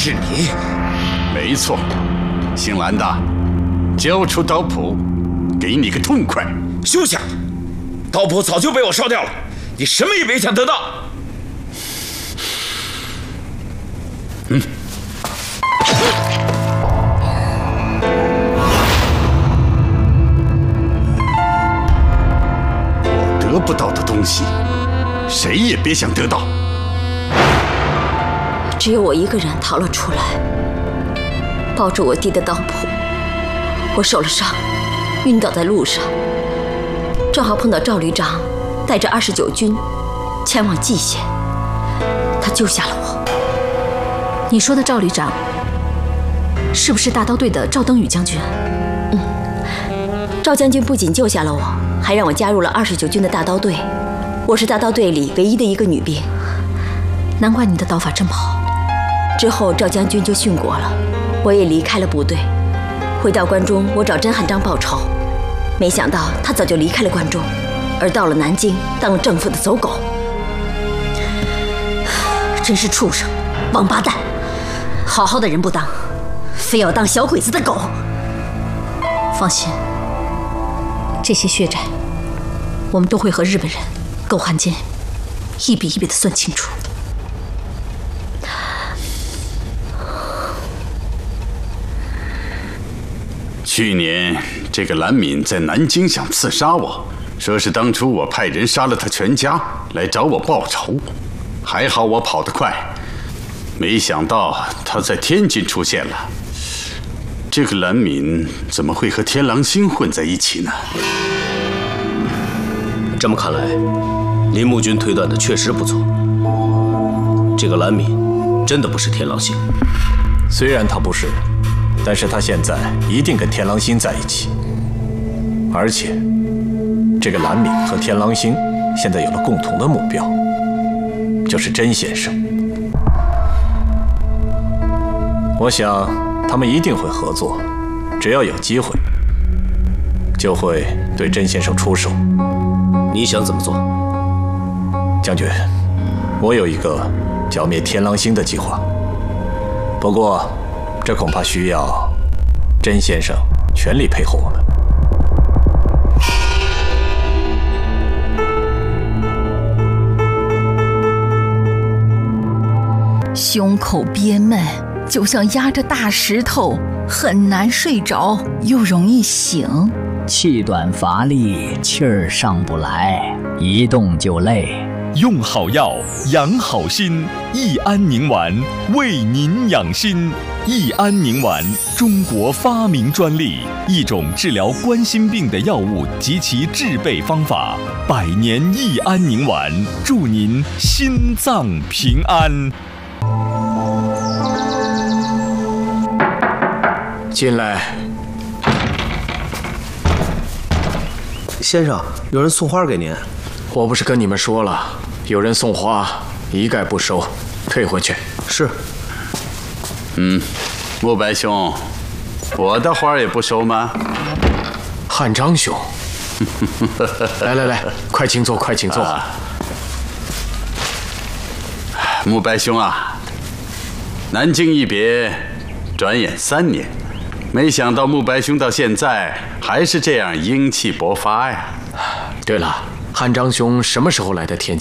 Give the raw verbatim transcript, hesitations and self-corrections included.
是你？ 没错，姓蓝的，交出刀谱，给你个痛快！ 休想！刀谱早就被我烧掉了，你什么也别想得到。 嗯。我得不到的东西，谁也别想得到。 只有我一个人逃了出来，抱着我弟的刀谱，我受了伤，晕倒在路上，正好碰到赵旅长带着二十九军前往蓟县，他救下了我。 你说的赵旅长，是不是大刀队的赵登禹将军？ 嗯，赵将军不仅救下了我，还让我加入了二十九军的大刀队。我是大刀队里唯一的一个女兵， 难怪你的刀法这么好。 之后赵将军就殉国了，我也离开了部队。回到关中，我找甄汉章报仇，没想到他早就离开了关中，而到了南京当了政府的走狗。 真是畜生，王八蛋！好好的人不当，非要当小鬼子的狗。放心，这些血债，我们都会和日本人、狗汉奸一笔一笔的算清楚。 去年这个蓝敏在南京想刺杀我，说是当初我派人杀了他全家来找我报仇，还好我跑得快，没想到他在天津出现了。这个蓝敏怎么会和天狼星混在一起呢？ 这么看来，林木君推断的确实不错。这个蓝敏真的不是天狼星。 虽然他不是，但是他现在一定跟天狼星在一起。而且，这个蓝敏和天狼星现在有了共同的目标，就是甄先生。我想他们一定会合作，只要有机会，就会对甄先生出手。 你想怎么做？ 将军，我有一个剿灭天狼星的计划，不过这恐怕需要甄先生全力配合我们。 胸口憋闷，就像压着大石头，很难睡着，又容易醒。 气短乏力，气儿上不来，一动就累。 用好药，养好心，益安宁丸为您养心。益安宁丸，中国发明专利，一种治疗冠心病的药物及其制备方法。百年益安宁丸，祝您心脏平安。 进来。 先生，有人送花给您。 我不是跟你们说了，有人送花一概不收，退回去。 是。 嗯，慕白兄，我的花也不收吗？ 汉章兄，来来来，快请坐，快请坐。啊、 慕白兄啊，南京一别，转眼三年，没想到慕白兄到现在还是这样英气勃发呀。 对了，汉章兄什么时候来的天津？